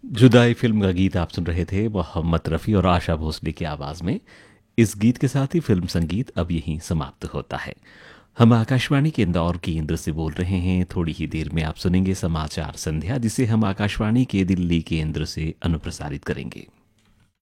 जुदाई फिल्म का गीत आप सुन रहे थे मोहम्मद रफ़ी और आशा भोसले की आवाज़ में। इस गीत के साथ ही फिल्म संगीत अब यहीं समाप्त होता है। हम आकाशवाणी के इंदौर केंद्र से बोल रहे हैं। थोड़ी ही देर में आप सुनेंगे समाचार संध्या, जिसे हम आकाशवाणी के दिल्ली केंद्र से अनुप्रसारित करेंगे।